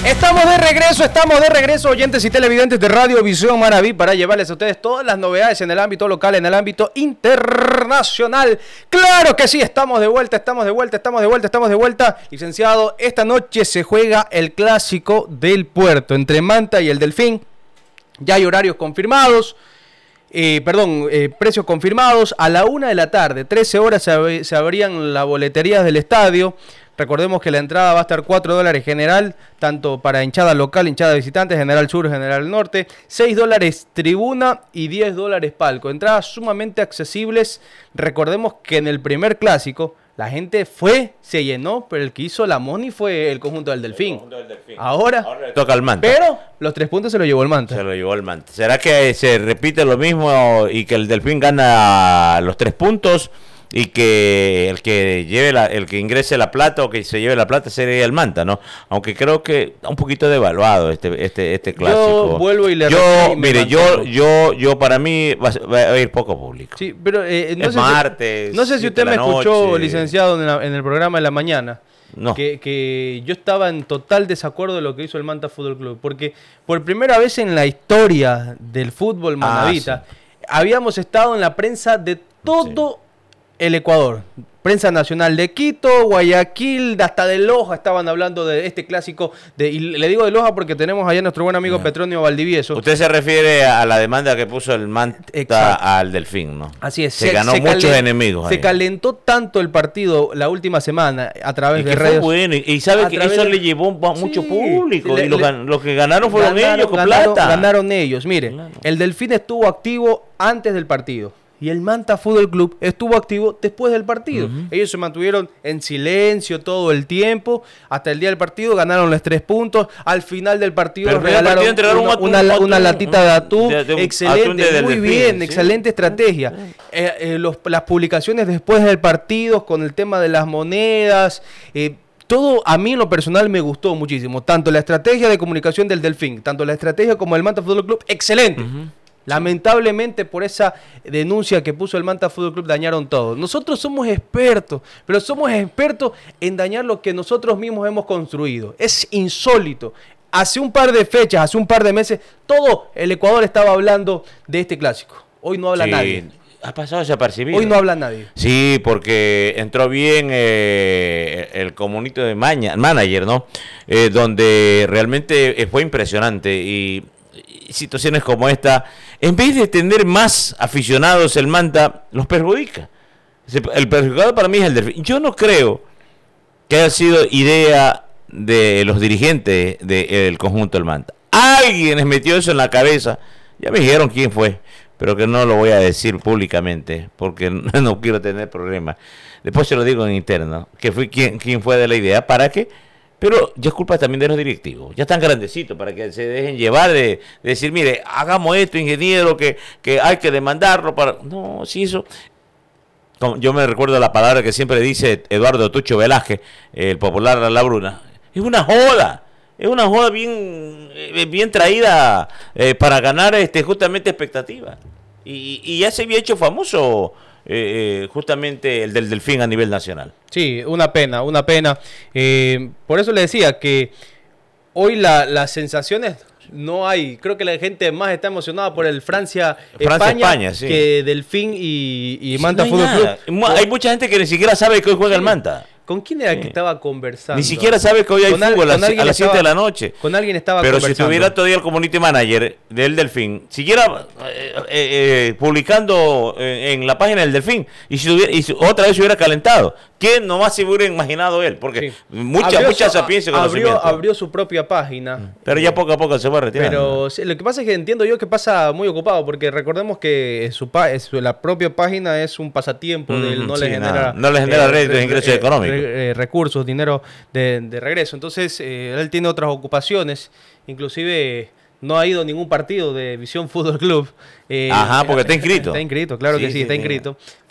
Estamos de regreso, oyentes y televidentes de Radio Visión Maraví, para llevarles a ustedes todas las novedades en el ámbito local, en el ámbito internacional. ¡Claro que sí! Estamos de vuelta. Licenciado, esta noche se juega el clásico del puerto entre Manta y el Delfín. Ya hay horarios confirmados. Precios confirmados. A la 1 de la tarde, 13 horas, se abrían las boleterías del estadio. Recordemos que la entrada va a estar $4 general, tanto para hinchada local, hinchada visitante, general sur, general norte, $6 tribuna y $10 palco. Entradas sumamente accesibles. Recordemos que en el primer clásico la gente se llenó, pero el que hizo la money fue el conjunto del Delfín. Ahora le toca al Manta. Pero los 3 puntos se lo llevó el Manta. ¿Será que se repite lo mismo y que el Delfín gana los 3 puntos? Y que el que ingrese la plata o que se lleve la plata sería el Manta, ¿no? Aunque creo que está un poquito devaluado este clásico. Yo vuelvo y le yo para mí va a ir poco público. Sí, pero martes. No sé si usted me escuchó, licenciado, en el programa de la mañana. No. Que yo estaba en total desacuerdo de lo que hizo el Manta Fútbol Club, porque por primera vez en la historia del fútbol manavita habíamos estado en la prensa de todo el Ecuador, prensa nacional de Quito, Guayaquil, hasta de Loja estaban hablando de este clásico, y le digo de Loja porque tenemos allá a nuestro buen amigo Petronio Valdivieso. Usted se refiere a la demanda que puso el Manta al Delfín, ¿no? Así es. Se ganó muchos enemigos. Se calentó tanto el partido la última semana a través de redes. Bueno, y sabe que eso le llevó mucho público, y los que ganaron fueron ellos con plata. Ganaron ellos. Mire, el Delfín estuvo activo antes del partido. Y el Manta Fútbol Club estuvo activo después del partido. Ellos se mantuvieron en silencio todo el tiempo. Hasta el día del partido ganaron los 3 puntos. Al final del partido regalaron una latita de atún. Excelente, muy bien, excelente estrategia. Las publicaciones después del partido con el tema de las monedas. Todo a mí en lo personal me gustó muchísimo. Tanto la estrategia de comunicación del Delfín, tanto la estrategia como el Manta Fútbol Club, excelente. Lamentablemente por esa denuncia que puso el Manta Fútbol Club dañaron todo. Nosotros somos expertos, pero somos expertos en dañar lo que nosotros mismos hemos construido. Es insólito. Hace un par de fechas, hace un par de meses, todo el Ecuador estaba hablando de este clásico. Hoy no habla nadie. Ha pasado desapercibido. Hoy no habla nadie. Sí, porque entró bien el comunito de manager, ¿no? Donde realmente fue impresionante y situaciones como esta, en vez de tener más aficionados, el Manta los perjudica. El perjudicado para mí es el Delfín. Yo no creo que haya sido idea de los dirigentes del conjunto del Manta. Alguien les metió eso en la cabeza. Ya me dijeron quién fue, pero que no lo voy a decir públicamente porque no quiero tener problemas. Después se lo digo en interno, que fue quién fue de la idea, para que... Pero ya es culpa también de los directivos. Ya están grandecitos para que se dejen llevar de decir, mire, hagamos esto, ingeniero, que hay que demandarlo para... No, si eso... Yo me recuerdo la palabra que siempre dice Eduardo Tucho Velázquez, el popular La Bruna. Es una joda bien traída para ganar justamente expectativa. Y ya se había hecho famoso... justamente el del Delfín a nivel nacional. Sí, una pena. Por eso le decía que hoy las sensaciones no hay. Creo que la gente más está emocionada por el Francia-España sí, que Delfín y Manta Fútbol Club. Hay mucha gente que ni siquiera sabe que hoy juega el Manta. ¿Con quién era que estaba conversando? Ni siquiera sabe que hoy hay fútbol a las 7 de la noche. Con alguien estaba conversando. Pero si tuviera todavía el community manager del Delfín, siguiera publicando en la página del Delfín, y si otra vez se hubiera calentado, ¿quién nomás se hubiera imaginado él? Porque mucha sapiencia y conocimiento. Abrió su propia página. Pero ya poco a poco se va retirando. Pero lo que pasa es que entiendo yo que pasa muy ocupado, porque recordemos que la propia página es un pasatiempo de él, no le genera réditos de ingresos económicos. Recursos, dinero de regreso. Entonces, él tiene otras ocupaciones, inclusive no ha ido a ningún partido de Visión Fútbol Club. Porque está inscrito. Está inscrito, claro que sí, está inscrito.